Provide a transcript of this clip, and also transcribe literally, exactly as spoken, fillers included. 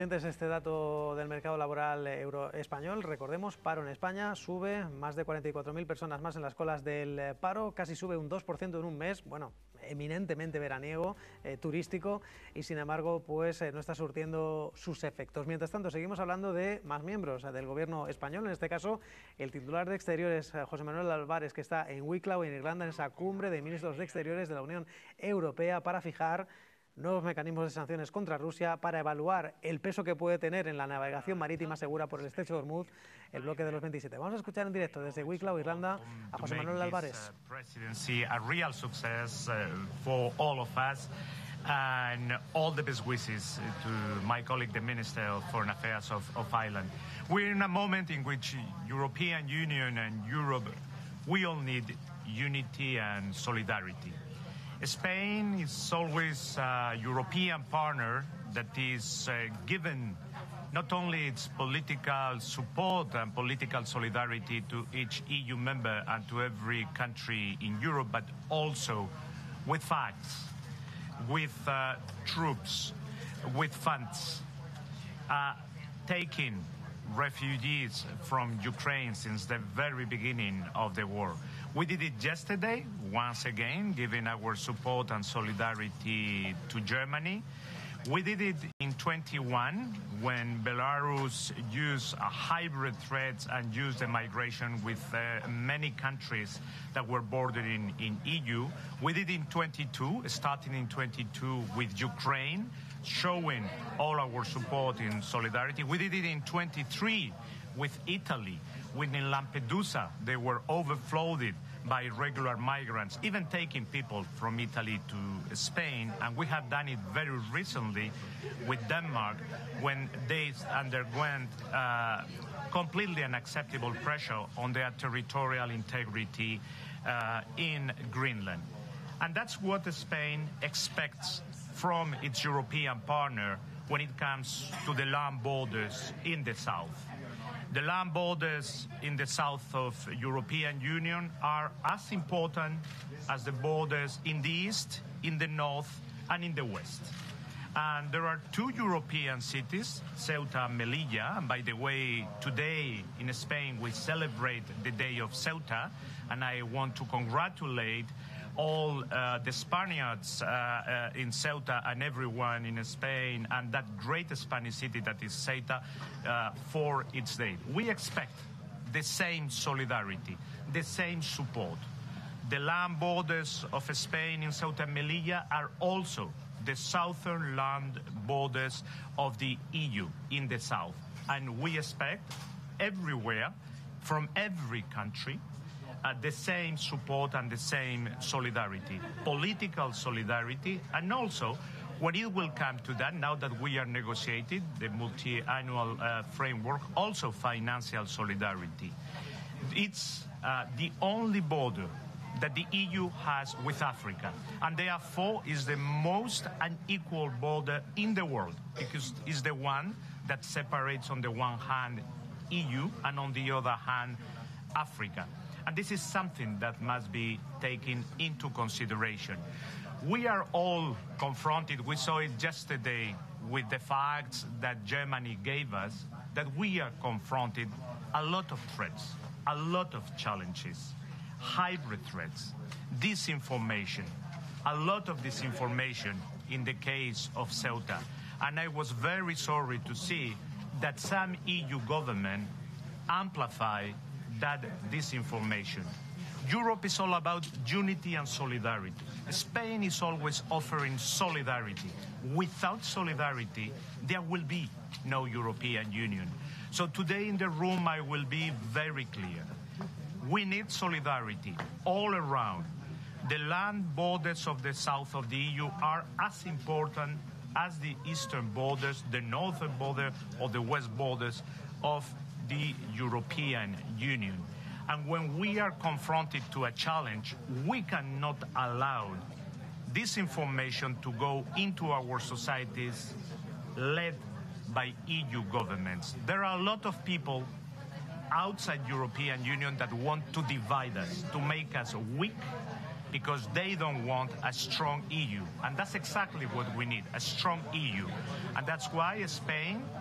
Este dato del mercado laboral euro español, recordemos, paro en España sube, más de cuarenta y cuatro mil personas más en las colas del paro, casi sube un dos por ciento en un mes, bueno, eminentemente veraniego, eh, turístico, y sin embargo pues eh, no está surtiendo sus efectos. Mientras tanto, seguimos hablando de más miembros del gobierno español, en este caso el titular de Exteriores, José Manuel Álvarez, que está en Wicklow, en Irlanda, en esa cumbre de ministros de Exteriores de la Unión Europea para fijar nuevos mecanismos de sanciones contra Rusia, para evaluar el peso que puede tener en la navegación marítima segura por el estrecho de Hormuz el bloque de los veintisiete. Vamos a escuchar en directo desde Wicklow, Irlanda, a José Manuel Álvarez. A real success for all of us, and all the best wishes to my colleague, the Minister of Foreign Affairs of, of Ireland. We're in a moment in which European Union and Europe, we all need unity and solidarity. Spain is always a European partner that is uh, given not only its political support and political solidarity to each E U member and to every country in Europe, but also with facts, with uh, troops, with funds, uh, taking refugees from Ukraine since the very beginning of the war. We did it yesterday, once again, giving our support and solidarity to Germany. We did it in twenty-one, when Belarus used a hybrid threats and used the migration with uh, many countries that were bordering in E U. We did it in twenty-two, starting in twenty-two with Ukraine, showing all our support in solidarity. We did it in twenty-three with Italy, when in Lampedusa they were overflowed by regular migrants, even taking people from Italy to Spain. And we have done it very recently with Denmark, when they underwent uh, completely unacceptable pressure on their territorial integrity uh, in Greenland. And that's what Spain expects from its European partner when it comes to the land borders in the south. The land borders in the south of European Union are as important as the borders in the east, in the north, and in the west. And there are two European cities, Ceuta and Melilla. And by the way, today in Spain we celebrate the day of Ceuta, and I want to congratulate all uh, the Spaniards uh, uh, in Ceuta and everyone in Spain and that great Spanish city that is Ceuta uh, for its day. We expect the same solidarity, the same support. The land borders of Spain in Ceuta and Melilla are also the southern land borders of the E U in the south. And we expect everywhere, from every country, Uh, the same support and the same solidarity, political solidarity, and also, when it will come to that, now that we are negotiating the multi-annual uh, framework, also financial solidarity. It's uh, the only border that the E U has with Africa, and therefore is the most unequal border in the world, because it's the one that separates on the one hand E U and on the other hand Africa. And this is something that must be taken into consideration. We are all confronted, we saw it yesterday with the facts that Germany gave us, that we are confronted a lot of threats, a lot of challenges, hybrid threats, disinformation, a lot of disinformation in the case of Ceuta. And I was very sorry to see that some E U government amplify that disinformation. Europe is all about unity and solidarity. Spain is always offering solidarity. Without solidarity, there will be no European Union. So today in the room, I will be very clear. We need solidarity all around. The land borders of the south of the E U are as important as the eastern borders, the northern border, or the west borders of the European Union. And when we are confronted to a challenge, we cannot allow this information to go into our societies led by E U governments. There are a lot of people outside European Union that want to divide us, to make us weak, because they don't want a strong E U. And that's exactly what we need, a strong E U. And that's why Spain